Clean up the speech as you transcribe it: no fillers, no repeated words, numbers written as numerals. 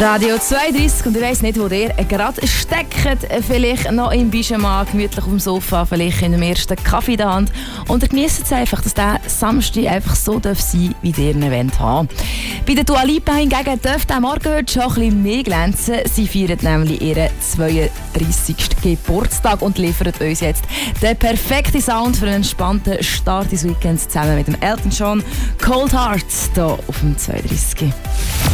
Radio 32 und ich weiss nicht, wo ihr gerade steckt. Vielleicht noch im Pyjama, gemütlich auf dem Sofa, vielleicht in dem ersten Kaffee in der Hand. Und ihr genießt es einfach, dass der Samstag einfach so sein darf, wie ihr ihn haben wollt. Bei der Dua Lipa hingegen dürfte der Morgen heute schon ein bisschen mehr glänzen. Sie feiert nämlich ihren 32. Geburtstag und liefert uns jetzt den perfekten Sound für einen entspannten Start ins Weekend zusammen mit dem Elton John. Cold Heart hier auf dem 32.